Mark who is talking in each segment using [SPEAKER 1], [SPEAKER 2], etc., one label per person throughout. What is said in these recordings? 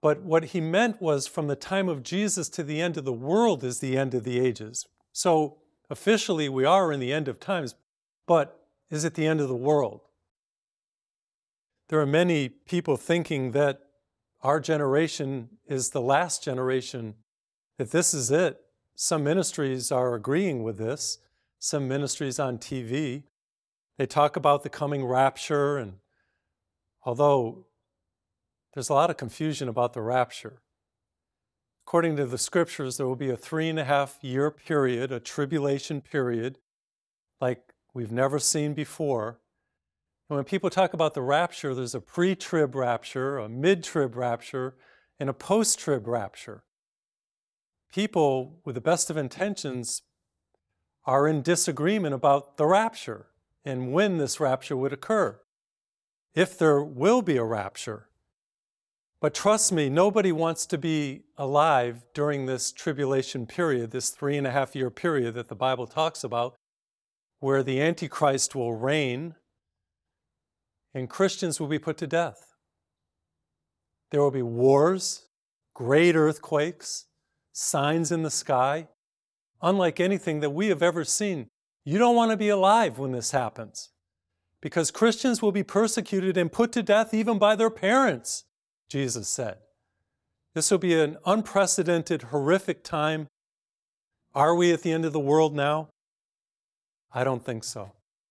[SPEAKER 1] But what he meant was from the time of Jesus to the end of the world is the end of the ages. So officially we are in the end of times, but is it the end of the world? There are many people thinking that our generation is the last generation, that this is it. Some ministries are agreeing with this. Some ministries on TV, they talk about the coming rapture, and although there's a lot of confusion about the rapture. According to the scriptures, there will be a 3.5-year period, a tribulation period, like we've never seen before. And when people talk about the rapture, there's a pre-trib rapture, a mid-trib rapture, and a post-trib rapture. People with the best of intentions are in disagreement about the rapture and when this rapture would occur, if there will be a rapture. But trust me, nobody wants to be alive during this tribulation period, this 3.5-year period that the Bible talks about, where the Antichrist will reign and Christians will be put to death. There will be wars, great earthquakes, signs in the sky, unlike anything that we have ever seen. You don't want to be alive when this happens, because Christians will be persecuted and put to death even by their parents, Jesus said. This will be an unprecedented, horrific time. Are we at the end of the world now? I don't think so.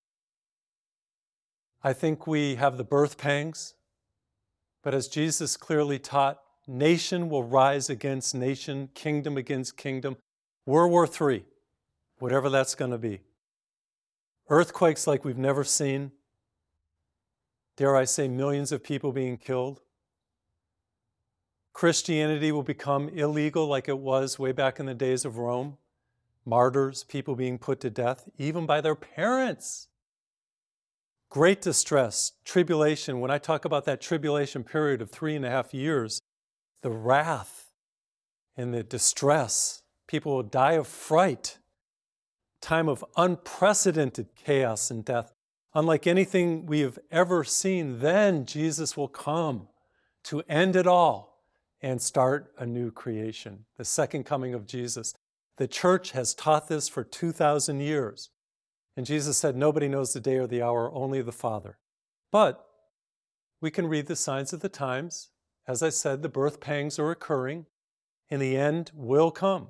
[SPEAKER 1] I think we have the birth pangs, but as Jesus clearly taught, nation will rise against nation, kingdom against kingdom. World War III, whatever that's going to be. Earthquakes like we've never seen. Dare I say, millions of people being killed. Christianity will become illegal like it was way back in the days of Rome. Martyrs, people being put to death, even by their parents. Great distress, tribulation. When I talk about that tribulation period of 3.5 years, the wrath and the distress, people will die of fright. Time of unprecedented chaos and death. Unlike anything we have ever seen, then Jesus will come to end it all and start a new creation, the second coming of Jesus. The church has taught this for 2,000 years. And Jesus said, nobody knows the day or the hour, only the Father. But we can read the signs of the times. As I said, the birth pangs are occurring, and the end will come.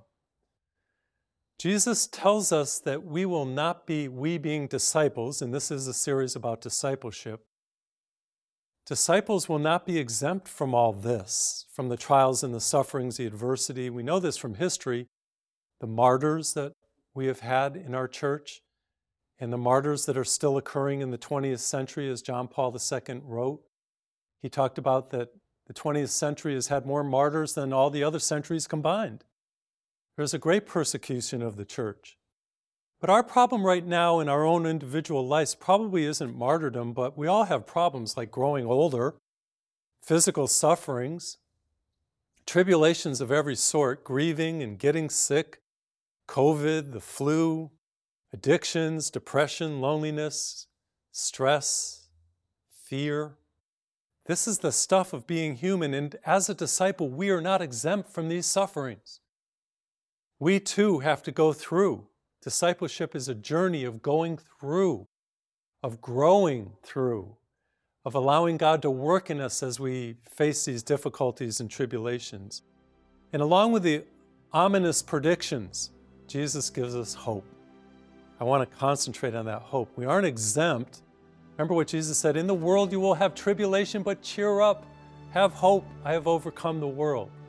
[SPEAKER 1] Jesus tells us that we will not be, we being disciples, and this is a series about discipleship, disciples will not be exempt from all this, from the trials and the sufferings, the adversity. We know this from history, the martyrs that we have had in our church, and the martyrs that are still occurring in the 20th century, as John Paul II wrote. He talked about that the 20th century has had more martyrs than all the other centuries combined. There's a great persecution of the church. But our problem right now in our own individual lives probably isn't martyrdom, but we all have problems like growing older, physical sufferings, tribulations of every sort, grieving and getting sick, COVID, the flu, addictions, depression, loneliness, stress, fear. This is the stuff of being human, and as a disciple, we are not exempt from these sufferings. We too have to go through. Discipleship is a journey of going through, of growing through, of allowing God to work in us as we face these difficulties and tribulations. And along with the ominous predictions, Jesus gives us hope. I want to concentrate on that hope. We aren't exempt. Remember what Jesus said, in the world you will have tribulation, but cheer up, have hope, I have overcome the world.